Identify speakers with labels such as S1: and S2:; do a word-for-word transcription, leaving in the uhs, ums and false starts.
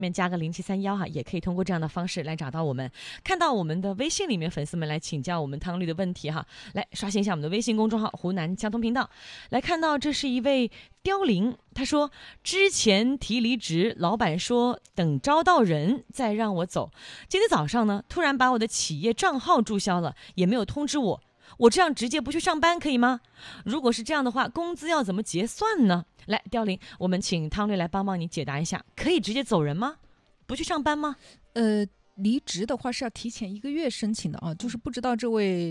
S1: 面加个零七三幺哈，也可以通过这样的方式来找到我们。看到我们的微信里面粉丝们来请教我们汤律的问题哈，来刷新一下我们的微信公众号湖南交通频道。来看到这是一位凋零，他说之前提离职，老板说等招到人再让我走，今天早上呢突然把我的企业账号注销了，也没有通知我，我这样直接不去上班可以吗？如果是这样的话，工资要怎么结算呢？来，凋零，我们请汤律来帮帮你解答一下，可以直接走人吗？不去上班吗？
S2: 呃，离职的话是要提前一个月申请的啊，就是不知道这位